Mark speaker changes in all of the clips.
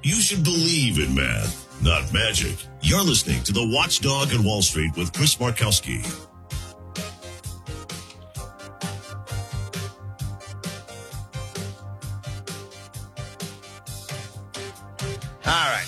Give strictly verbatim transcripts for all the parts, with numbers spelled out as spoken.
Speaker 1: You should believe in math, not magic. You're listening to The Watchdog on Wall Street with Chris Markowski.
Speaker 2: All right.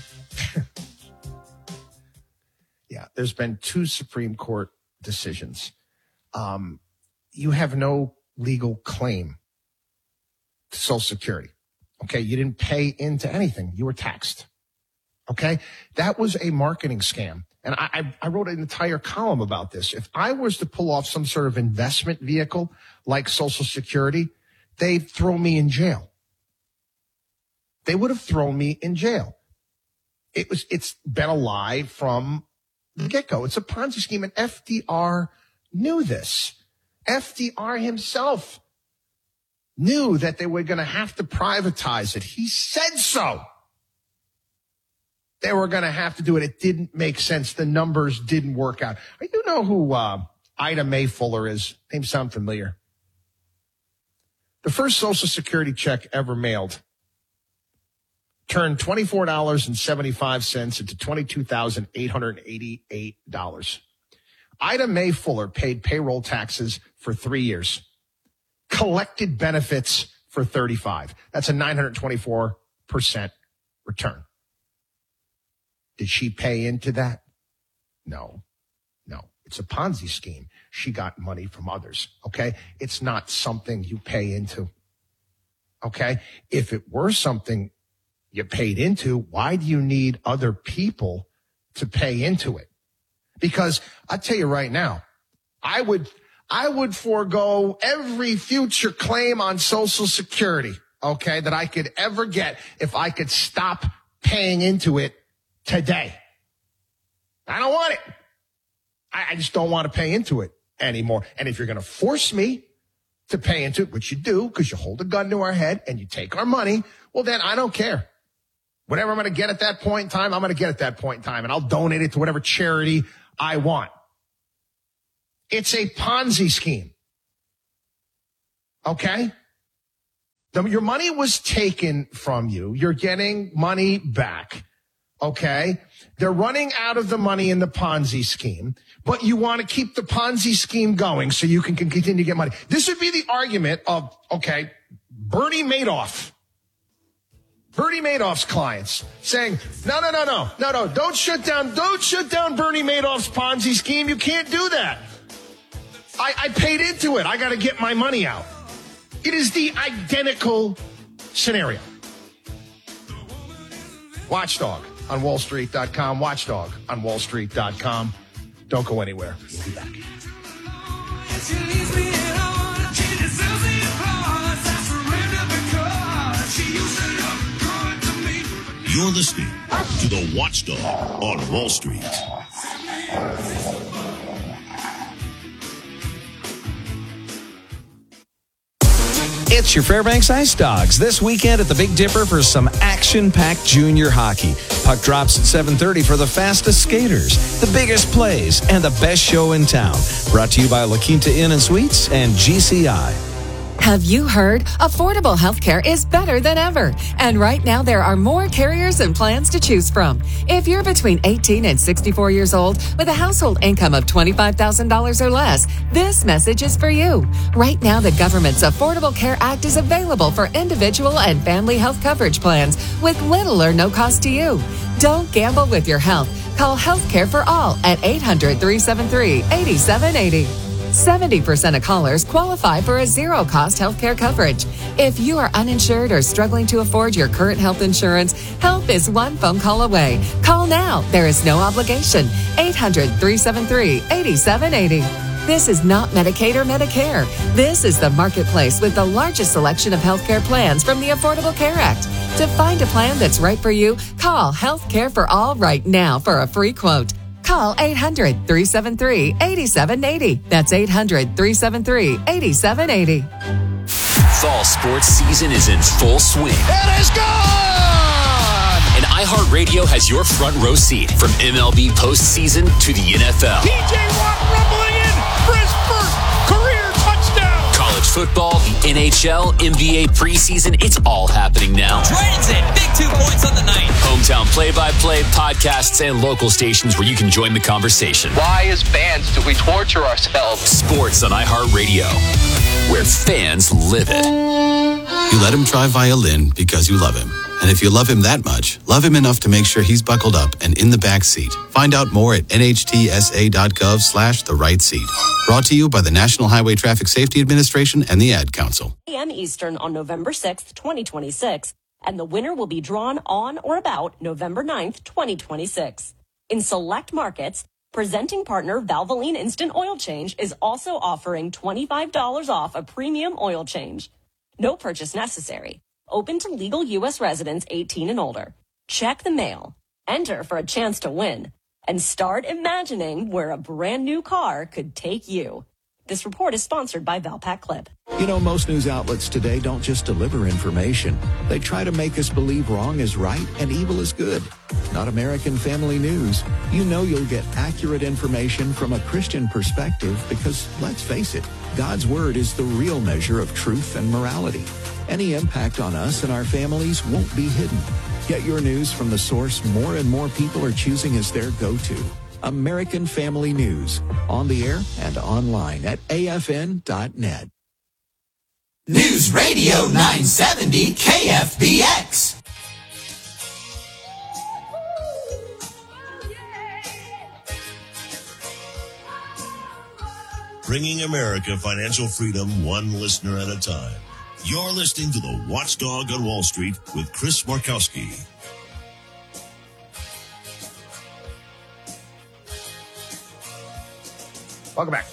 Speaker 2: Yeah, there's been two Supreme Court decisions. Um, you have no legal claim to Social Security. Okay, you didn't pay into anything. You were taxed. Okay, that was a marketing scam. And I, I, I wrote an entire column about this. If I was to pull off some sort of investment vehicle like Social Security, they'd throw me in jail. They would have thrown me in jail. It was, it's been a lie from the get-go. It's a Ponzi scheme, and F D R knew this. F D R himself knew that they were going to have to privatize it. He said so. They were going to have to do it. It didn't make sense. The numbers didn't work out. You know who uh, Ida Mae Fuller is? Name sound familiar? The first Social Security check ever mailed turned twenty-four dollars and seventy-five cents into twenty-two thousand eight hundred eighty-eight dollars. Ida Mae Fuller paid payroll taxes for three years, collected benefits for thirty-five. That's a nine hundred twenty-four percent return. Did she pay into that? No, no. It's a Ponzi scheme. She got money from others, okay? It's not something you pay into, okay? If it were something you paid into, why do you need other people to pay into it? Because I'll tell you right now, I would, I would forego every future claim on Social Security, okay, that I could ever get if I could stop paying into it today. I don't want it. I, I just don't want to pay into it anymore. And if you're going to force me to pay into it, which you do because you hold a gun to our head and you take our money, well, then I don't care. Whatever I'm going to get at that point in time, I'm going to get at that point in time, and I'll donate it to whatever charity I want. It's a Ponzi scheme. Okay? The, your money was taken from you. You're getting money back. Okay? They're running out of the money in the Ponzi scheme, but you want to keep the Ponzi scheme going so you can, can continue to get money. This would be the argument of, okay, Bernie Madoff. Bernie Madoff's clients saying, no, no, no, no, no, no, don't shut down, don't shut down Bernie Madoff's Ponzi scheme. You can't do that. I, I paid into it. I got to get my money out. It is the identical scenario. Watchdog on wall street dot com. Watchdog on wall street dot com. Don't go anywhere. We'll be back.
Speaker 1: You're listening to The Watchdog on Wall Street.
Speaker 3: It's your Fairbanks Ice Dogs this weekend at the Big Dipper for some action-packed junior hockey. Puck drops at seven thirty for the fastest skaters, the biggest plays, and the best show in town. Brought to you by La Quinta Inn and Suites and G C I.
Speaker 4: Have you heard? Affordable healthcare is better than ever. And right now, there are more carriers and plans to choose from. If you're between eighteen and sixty-four years old with a household income of twenty-five thousand dollars or less, this message is for you. Right now, the government's Affordable Care Act is available for individual and family health coverage plans with little or no cost to you. Don't gamble with your health. Call Healthcare for All at eight hundred, three seven three, eight seven eight zero. seventy percent of callers qualify for a zero-cost healthcare coverage. If you are uninsured or struggling to afford your current health insurance, help is one phone call away. Call now. There is no obligation. eight hundred, three seven three, eight seven eight zero. This is not Medicaid or Medicare. This is the marketplace with the largest selection of healthcare plans from the Affordable Care Act. To find a plan that's right for you, call Healthcare for All right now for a free quote. Call eight hundred, three seven three, eight seven eight zero. That's eight hundred, three seven three, eight seven eight zero.
Speaker 5: Fall sports season is in full swing.
Speaker 2: It is gone!
Speaker 5: And iHeartRadio has your front row seat from M L B postseason to the N F L.
Speaker 6: T J Watt rumbling in for his first career touchdown.
Speaker 5: College football, the N H L, N B A preseason, it's all happening now.
Speaker 7: Dragons in, big two points on the night.
Speaker 5: hometown play-by-play podcasts and local stations where you can join the conversation.
Speaker 7: Why, as fans, do we torture ourselves?
Speaker 5: Sports on iHeartRadio, where fans live it.
Speaker 8: You let him try violin because you love him. And if you love him that much, love him enough to make sure he's buckled up and in the back seat. Find out more at nhtsa.gov slash the right seat. Brought to you by the National Highway Traffic Safety Administration and the Ad Council.
Speaker 9: a m Eastern on November sixth, twenty twenty-six, and the winner will be drawn on or about November ninth, twenty twenty-six. In select markets, presenting partner Valvoline Instant Oil Change is also offering twenty-five dollars off a premium oil change. No purchase necessary. Open to legal U S residents eighteen and older. Check the mail. Enter for a chance to win. And start imagining where a brand new car could take you. This report is sponsored by Valpak Clip.
Speaker 10: You know, most news outlets today don't just deliver information. They try to make us believe wrong is right and evil is good. Not American Family News. You know you'll get accurate information from a Christian perspective because, let's face it, God's Word is the real measure of truth and morality. Any impact on us and our families won't be hidden. Get your news from the source more and more people are choosing as their go-to. American Family News, on the air and online at A F N dot net.
Speaker 11: News Radio nine seventy K F B X.
Speaker 1: Bringing America financial freedom one listener at a time. You're listening to the Watchdog on Wall Street with Chris Markowski.
Speaker 2: Welcome back.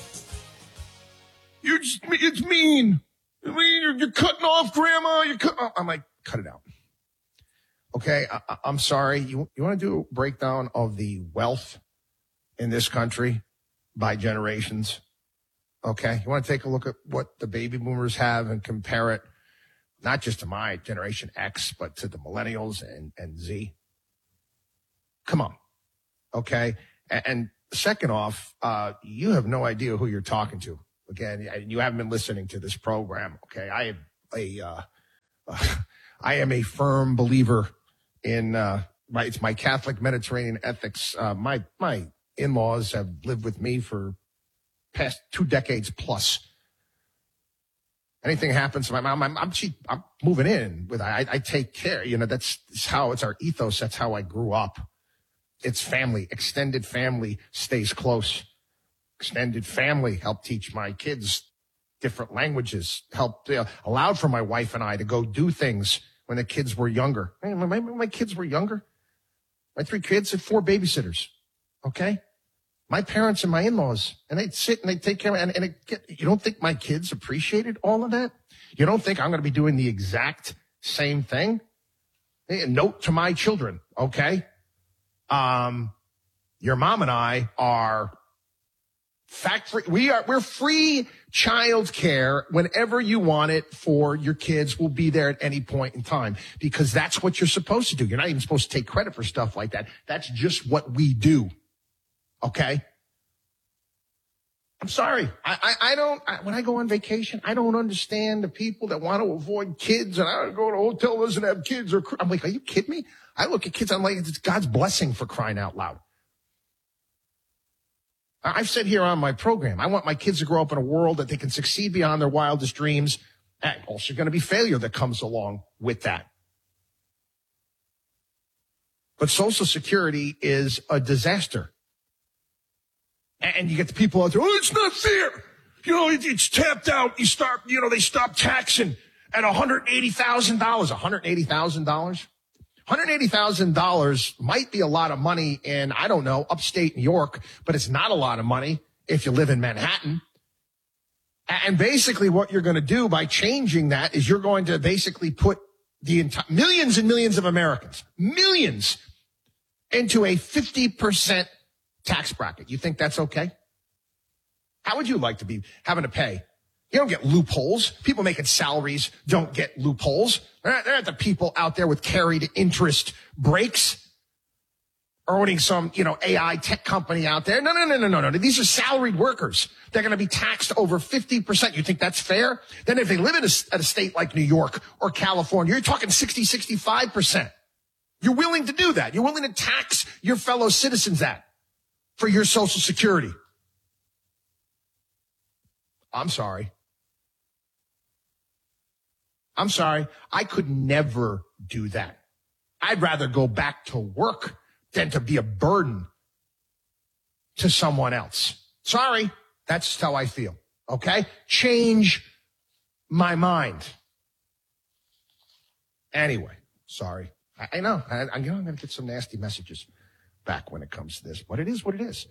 Speaker 2: You're just, it's mean. I mean, you're, you're cutting off Grandma. You're cut, oh, I'm like, cut it out. Okay, I, I'm sorry. You, you want to do a breakdown of the wealth in this country by generations? Okay, you want to take a look at what the baby boomers have and compare it, not just to my generation X, but to the millennials and, and Z? Come on. Okay, and, and second off, uh, you have no idea who you're talking to. Again, you haven't been listening to this program. Okay, I am a, uh, uh, I am a firm believer in uh, my it's my Catholic Mediterranean ethics. Uh, my my in-laws have lived with me for past two decades plus. Anything happens to my mom, I'm I'm, she, I'm moving in with. I, I take care. You know, that's, that's how it's our ethos. That's how I grew up. It's family, extended family stays close. Extended family helped teach my kids different languages, helped, uh, allowed for my wife and I to go do things when the kids were younger. Hey, my, my kids were younger. My three kids had four babysitters. Okay. My parents and my in-laws, and they'd sit and they'd take care of it. And, and it get, you don't think my kids appreciated all of that? You don't think I'm going to be doing the exact same thing? Hey, a note to my children. Okay. Um, your mom and I are factory. We are, we're free child care whenever you want it for your kids. We'll be there at any point in time because that's what you're supposed to do. You're not even supposed to take credit for stuff like that. That's just what we do. Okay. I'm sorry. I, I, I don't, I, when I go on vacation, I don't understand the people that want to avoid kids and I don't go to a hotel that doesn't have kids or, I'm like, are you kidding me? I look at kids, I'm like, it's God's blessing for crying out loud. I've said here on my program, I want my kids to grow up in a world that they can succeed beyond their wildest dreams. And also going to be failure that comes along with that. But Social Security is a disaster. And you get the people out there, oh, it's not fair. You know, it, it's tapped out. You start, you know, they stop taxing at one hundred eighty thousand dollars. one hundred eighty thousand dollars? one hundred eighty thousand dollars might be a lot of money in, I don't know, upstate New York, but it's not a lot of money if you live in Manhattan. And basically what you're going to do by changing that is you're going to basically put the entire millions and millions of Americans, millions, into a fifty percent tax bracket. You think that's okay? How would you like to be having to pay? You don't get loopholes. People making salaries don't get loopholes. They're not, they're not the people out there with carried interest breaks or owning some, you know, A I tech company out there. No, no, no, no, no, no. These are salaried workers. They're going to be taxed over fifty percent. You think that's fair? Then if they live in a, at a state like New York or California, you're talking sixty, sixty-five percent. You're willing to do that. You're willing to tax your fellow citizens that for your Social Security. I'm sorry. I'm sorry. I could never do that. I'd rather go back to work than to be a burden to someone else. Sorry. That's just how I feel. Okay? Change my mind. Anyway, sorry. I, I know. I, I, you know, I'm going to get some nasty messages back when it comes to this. But it is what it is.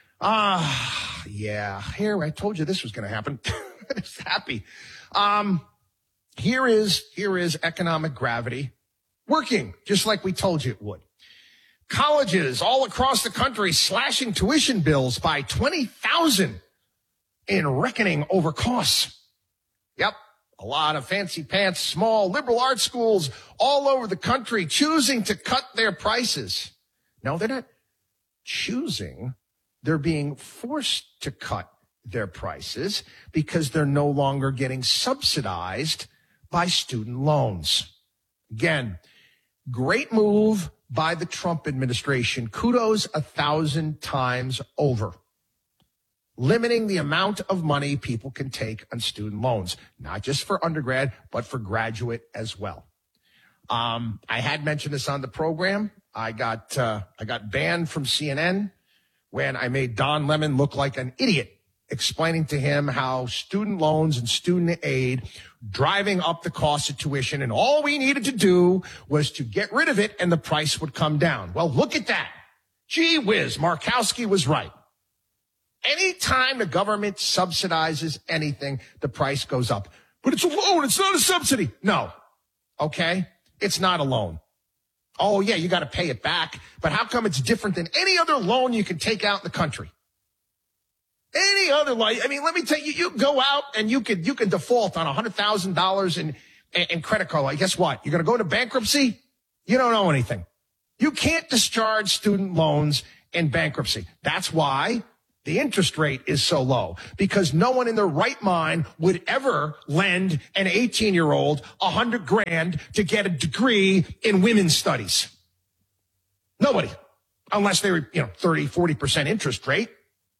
Speaker 2: Ah, uh, yeah. Here, I told you this was going to happen. I'm just happy. Um, here is, here is economic gravity working, just like we told you it would. Colleges all across the country slashing tuition bills by twenty thousand in reckoning over costs. Yep. A lot of fancy pants, small liberal arts schools all over the country choosing to cut their prices. No, they're not choosing. They're being forced to cut their prices because they're no longer getting subsidized by student loans. Again, great move by the Trump administration. Kudos a thousand times over. Limiting the amount of money people can take on student loans, not just for undergrad, but for graduate as well. Um, I had mentioned this on the program. I got, uh, I got banned from C N N when I made Don Lemon look like an idiot, explaining to him how student loans and student aid driving up the cost of tuition, and all we needed to do was to get rid of it and the price would come down. Well, look at that. Gee whiz, Markowski was right. Anytime the government subsidizes anything, the price goes up. But it's a loan. It's not a subsidy. No. Okay? It's not a loan. Oh, yeah, you got to pay it back. But how come it's different than any other loan you can take out in the country? Any other loan. I mean, let me tell you, you go out and you could, you can default on one hundred thousand dollars in, in credit card. Like, guess what? You're going to go into bankruptcy? You don't owe anything. You can't discharge student loans in bankruptcy. That's why the interest rate is so low, because no one in their right mind would ever lend an eighteen-year-old a hundred grand to get a degree in women's studies. Nobody, unless they were, you know, thirty, forty percent interest rate.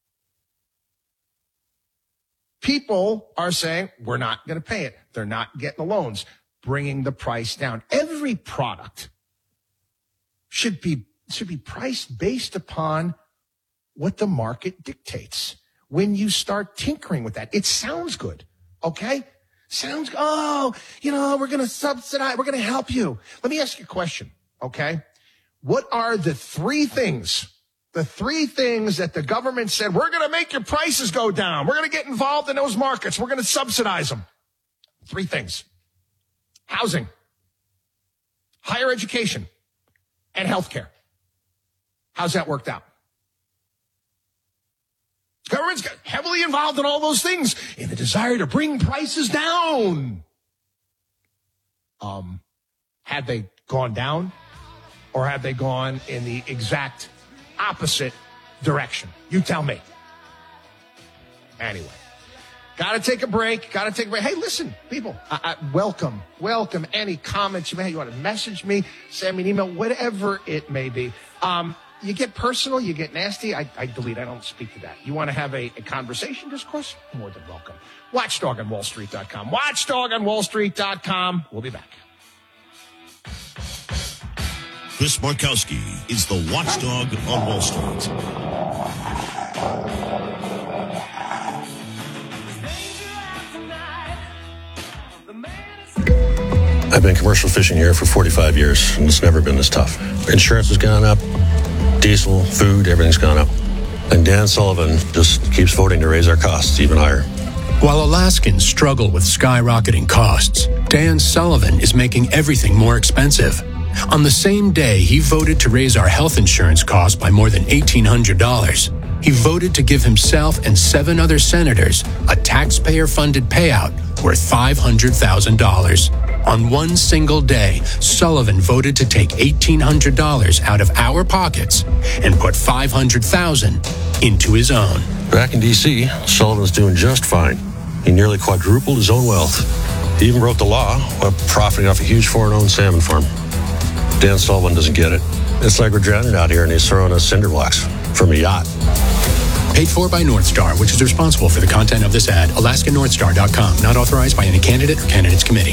Speaker 2: People are saying, we're not going to pay it. They're not getting the loans, bringing the price down. Every product should be, should be priced based upon what the market dictates. When you start tinkering with that, it sounds good. Okay? Sounds, oh, you know, we're going to subsidize, we're going to help you. Let me ask you a question. Okay? What are the three things, the three things that the government said, we're going to make your prices go down. We're going to get involved in those markets. We're going to subsidize them. Three things. Housing, higher education, and healthcare. How's that worked out? Government's got heavily involved in all those things in the desire to bring prices down. Um, have they gone down, or have they gone in the exact opposite direction? You tell me. Anyway, got to take a break. Got to take a break. Hey, listen, people, I, I, welcome, welcome any comments you may have. You want to message me, send me an email, whatever it may be. Um, You get personal, you get nasty, I, I delete. I don't speak to that. You want to have a, a conversation discourse? More than welcome. watchdog on wall street dot com. watchdog on wall street dot com. We'll be back.
Speaker 1: Chris Markowski is the watchdog on Wall Street.
Speaker 12: I've been commercial fishing here for forty-five years, and it's never been this tough. Insurance has gone up, diesel, food, everything's gone up. And Dan Sullivan just keeps voting to raise our costs even higher.
Speaker 13: While Alaskans struggle with skyrocketing costs, Dan Sullivan is making everything more expensive. On the same day he voted to raise our health insurance costs by more than eighteen hundred dollars, he voted to give himself and seven other senators a taxpayer-funded payout worth five hundred thousand dollars. On one single day, Sullivan voted to take eighteen hundred dollars out of our pockets and put five hundred thousand dollars into his own.
Speaker 12: Back in D C, Sullivan's doing just fine. He nearly quadrupled his own wealth. He even broke the law while profiting off a huge foreign-owned salmon farm. Dan Sullivan doesn't get it. It's like we're drowning out here and he's throwing us cinder blocks from a yacht.
Speaker 13: Paid for by North Star, which is responsible for the content of this ad. Alaska North Star dot com. Not authorized by any candidate or candidates committee.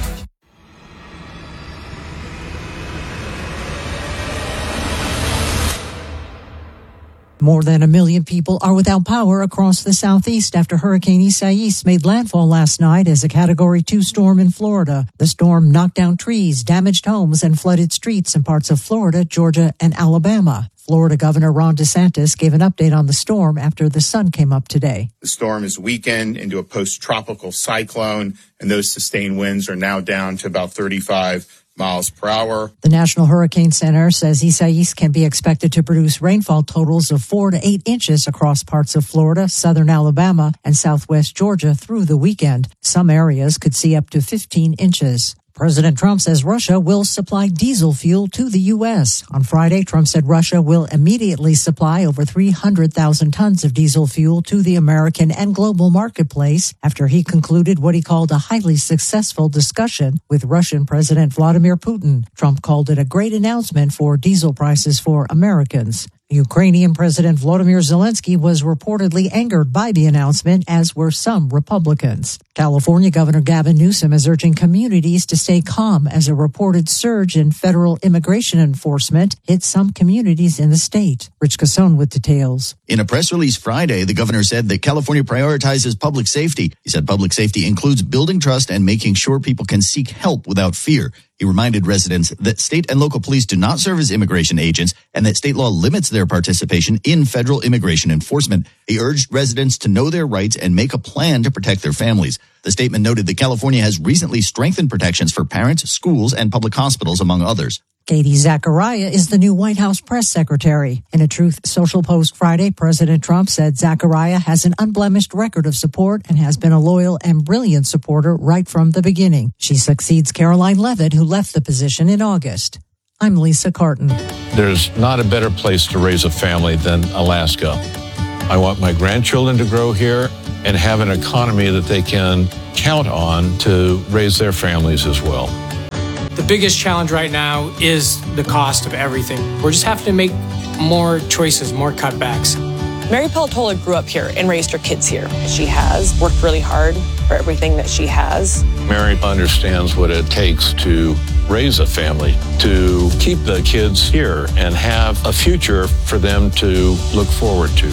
Speaker 14: More than a million people are without power across the southeast after Hurricane Isaias made landfall last night as a Category two storm in Florida. The storm knocked down trees, damaged homes, and flooded streets in parts of Florida, Georgia, and Alabama. Florida Governor Ron DeSantis gave an update on the storm after the sun came up today.
Speaker 15: The storm is weakened into a post-tropical cyclone, and those sustained winds are now down to about thirty-five miles per hour.
Speaker 14: The National Hurricane Center says Isaias can be expected to produce rainfall totals of four to eight inches across parts of Florida, southern Alabama, and southwest Georgia through the weekend. Some areas could see up to fifteen inches. President Trump says Russia will supply diesel fuel to the U S. On Friday, Trump said Russia will immediately supply over three hundred thousand tons of diesel fuel to the American and global marketplace after he concluded what he called a highly successful discussion with Russian President Vladimir Putin. Trump called it a great announcement for diesel prices for Americans. Ukrainian President Volodymyr Zelensky was reportedly angered by the announcement, as were some Republicans. California Governor Gavin Newsom is urging communities to stay calm as a reported surge in federal immigration enforcement hit some communities in the state. Rich Casson with details.
Speaker 16: In a press release Friday, the governor said that California prioritizes public safety. He said public safety includes building trust and making sure people can seek help without fear. He reminded residents that state and local police do not serve as immigration agents and that state law limits their participation in federal immigration enforcement. He urged residents to know their rights and make a plan to protect their families. The statement noted that California has recently strengthened protections for parents, schools, and public hospitals, among others.
Speaker 14: Katie Zachariah is the new White House press secretary. In a Truth Social post Friday, President Trump said Zachariah has an unblemished record of support and has been a loyal and brilliant supporter right from the beginning. She succeeds Caroline Levitt, who left the position in August. I'm Lisa Carton.
Speaker 17: There's not a better place to raise a family than Alaska. I want my grandchildren to grow here and have an economy that they can count on to raise their families as well.
Speaker 18: The biggest challenge right now is the cost of everything. We're just having to make more choices, more cutbacks.
Speaker 19: Mary Peltola grew up here and raised her kids here. She has worked really hard for everything that she has.
Speaker 17: Mary understands what it takes to raise a family, to keep the kids here and have a future for them to look forward to.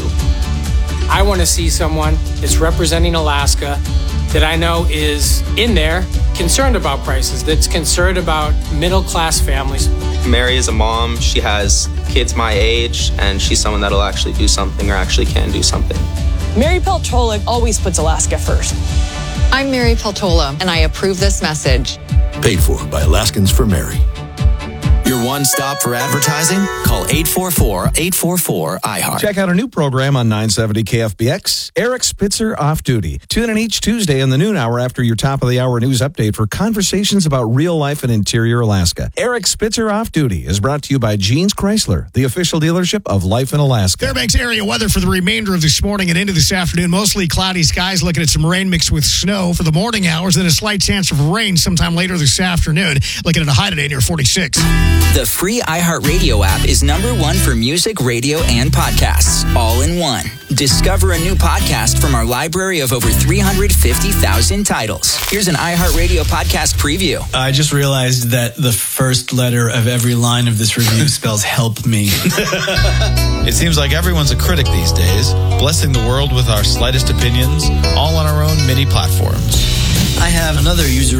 Speaker 18: I want to see someone that's representing Alaska that I know is in there concerned about prices, that's concerned about middle-class families.
Speaker 20: Mary is a mom. She has kids my age, and she's someone that'll actually do something or actually can do something.
Speaker 19: Mary Peltola always puts Alaska first.
Speaker 4: I'm Mary Peltola, and I approve this message.
Speaker 21: Paid for by Alaskans for Mary.
Speaker 22: Your one stop for advertising? Call eight four four, eight four four, I heart.
Speaker 3: Check out a new program on nine seventy K F B X, Eric Spitzer Off Duty. Tune in each Tuesday in the noon hour after your top of the hour news update for conversations about real life in interior Alaska. Eric Spitzer Off Duty is brought to you by Jeans Chrysler, the official dealership of Life in Alaska.
Speaker 6: Fairbanks area weather for the remainder of this morning and into this afternoon. Mostly cloudy skies, looking at some rain mixed with snow for the morning hours, then a slight chance of rain sometime later this afternoon. Looking at a high today near forty-six.
Speaker 22: The free iHeartRadio app is number one for music, radio, and podcasts, all in one. Discover a new podcast from our library of over three hundred fifty thousand titles. Here's an iHeartRadio podcast preview.
Speaker 23: I just realized that the first letter of every line of this review spells help me.
Speaker 24: It seems like everyone's a critic these days, blessing the world with our slightest opinions, all on our own mini platforms.
Speaker 23: I have another user